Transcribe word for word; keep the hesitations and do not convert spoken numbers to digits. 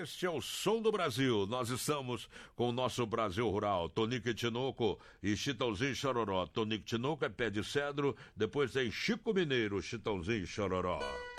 Este é o Som do Brasil. Nós estamos com o nosso Brasil Rural. Tonico e Tinoco e Chitãozinho e Chororó. Tonico e Tinoco é Pé de Cedro, depois tem Chico Mineiro, Chitãozinho e Chororó.